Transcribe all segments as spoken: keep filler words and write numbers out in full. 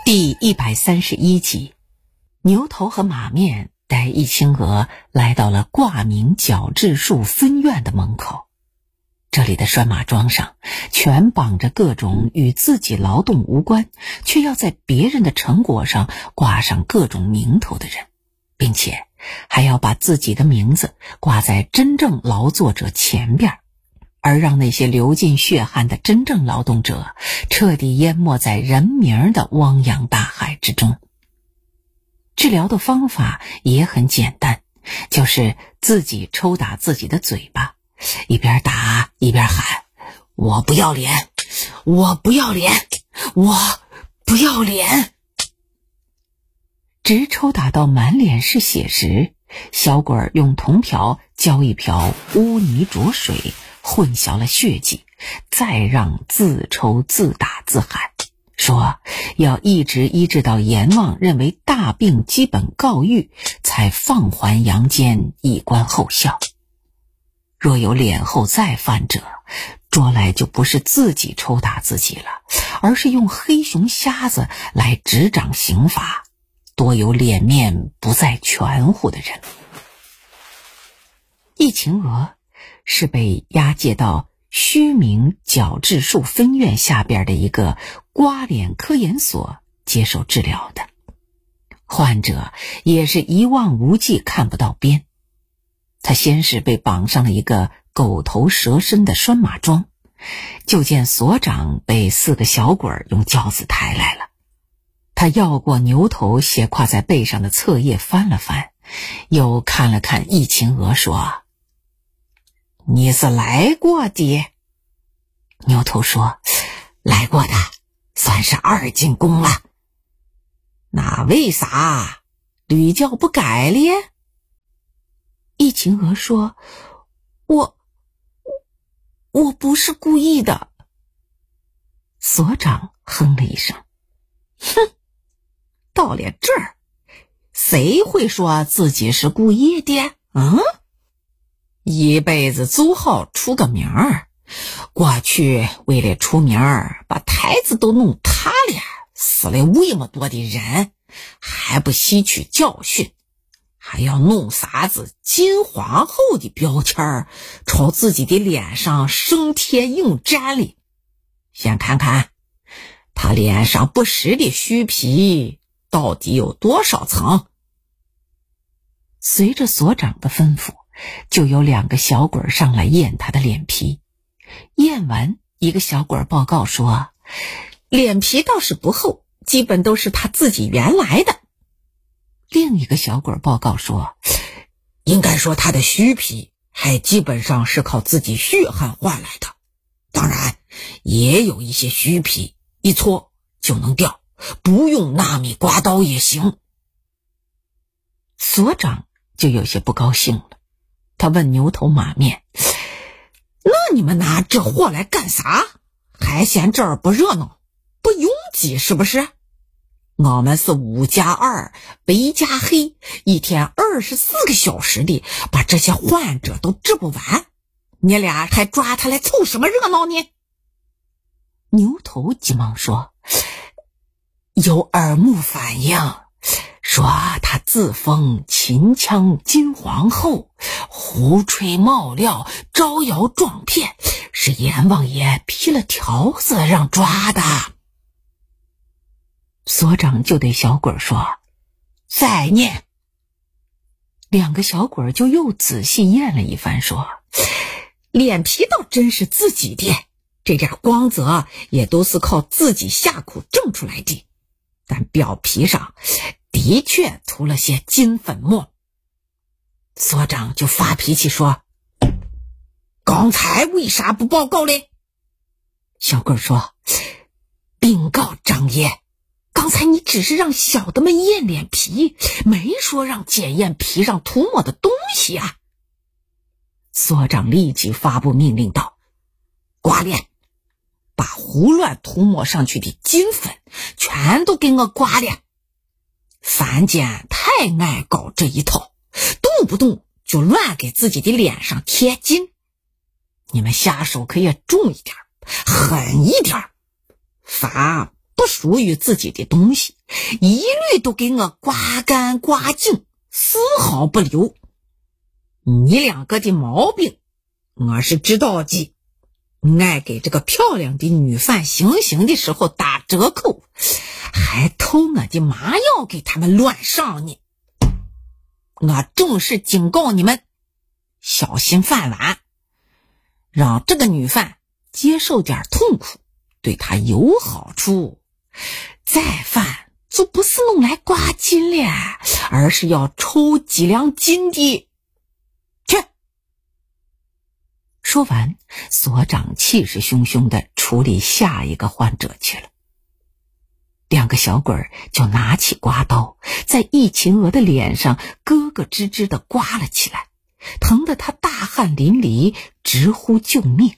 第一百三十一集，牛头和马面带易清娥来到了挂名矫治术分院的门口。这里的拴马桩上全绑着各种与自己劳动无关，却要在别人的成果上挂上各种名头的人，并且还要把自己的名字挂在真正劳作者前边，而让那些流尽血汗的真正劳动者彻底淹没在人名的汪洋大海之中。治疗的方法也很简单，就是自己抽打自己的嘴巴，一边打一边喊：我不要脸，我不要脸，我不要脸。直抽打到满脸是血时，小鬼儿用铜瓢浇一瓢污泥浊水，混淆了血迹，再让自抽自打自喊，说要一直医治到阎王认为大病基本告愈，才放还阳间以观后效。若有脸后再犯者，捉来就不是自己抽打自己了，而是用黑熊瞎子来执掌刑罚，多有脸面不在全乎的人。易晴娥是被押解到虚名矫治术分院下边的一个刮脸科研所接受治疗的，患者也是一望无际，看不到边。他先是被绑上了一个狗头蛇身的拴马桩，就见所长被四个小鬼儿用轿子抬来了。他绕过牛头斜挎在背上的册页翻了翻，又看了看易晴娥，说：你是来过的？牛头说：来过的，算是二进宫了。那为啥屡教不改咧？易晴娥说：我我不是故意的。所长哼了一声：哼，到了这儿，谁会说自己是故意的？嗯，一辈子就好出个名儿，过去为了出名儿，把台子都弄塌了，死了那么多的人，还不吸取教训，还要弄啥子金皇后的标签儿朝自己的脸上生贴硬粘里。先看看他脸上不实的虚皮到底有多少层。随着所长的吩咐，就有两个小鬼上来验他的脸皮。验完，一个小鬼报告说，脸皮倒是不厚，基本都是他自己原来的。另一个小鬼报告说，应该说他的虚皮还基本上是靠自己血汗换来的，当然也有一些虚皮一搓就能掉，不用纳米刮刀也行。所长就有些不高兴了，他问牛头马面，那你们拿这货来干啥？还嫌这儿不热闹不拥挤是不是？我们是五加二围加黑，一天二十四个小时里把这些患者都治不完，你俩还抓他来凑什么热闹呢？牛头急忙说，有耳目反应，说他自封秦腔金皇后，胡吹冒料，招摇撞骗，是阎王爷批了条子让抓的。所长就对小鬼说，再念。两个小鬼就又仔细验了一番，说，脸皮倒真是自己的，这点光泽也都是靠自己下苦挣出来的，但表皮上的确涂了些金粉末。所长就发脾气说，刚才为啥不报告嘞？小鬼说，禀告张爷，刚才你只是让小的们验脸皮，没说让检验皮上涂抹的东西啊。所长立即发布命令道，刮脸，把胡乱涂抹上去的金粉全都给我刮脸。凡间太爱搞这一套，动不动就乱给自己的脸上贴金，你们下手可以重一点，狠一点，罚不属于自己的东西，一律都给我刮干刮净，丝毫不留。你两个的毛病我是知道的，爱给这个漂亮的女犯行刑的时候打折扣，还偷我的麻药给他们乱上呢。我正式警告你们，小心饭碗，让这个女犯接受点痛苦，对她有好处。再犯就不是弄来刮金了，而是要抽几两金的。去！说完，所长气势汹汹地处理下一个患者去了。两个小鬼儿就拿起刮刀，在易秦娥的脸上咯咯吱吱地刮了起来，疼得他大汗淋漓，直呼救命。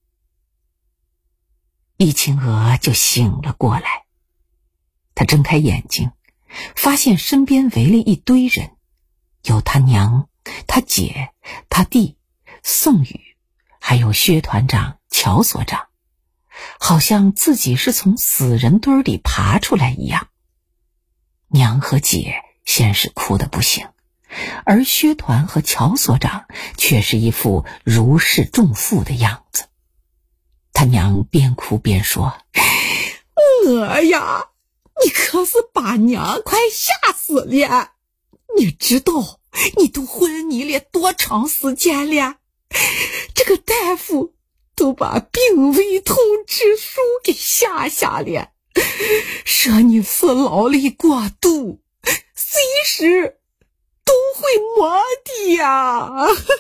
易秦娥就醒了过来，他睁开眼睛，发现身边围了一堆人，有他娘、他姐、他弟、宋宇，还有薛团长、乔所长，好像自己是从死人堆里爬出来一样。娘和姐先是哭得不行，而薛团和乔所长却是一副如释重负的样子。他娘边哭边说：我呀，你可是把娘快吓死了，你知道你都昏迷了多长时间了？这个大夫都把病危通知书给下下了，说你是劳累过度，随时都会没的呀。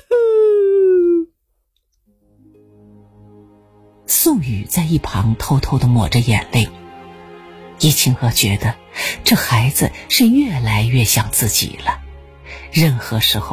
宋宇在一旁偷偷地抹着眼泪。易秦娥觉得这孩子是越来越像自己了，任何时候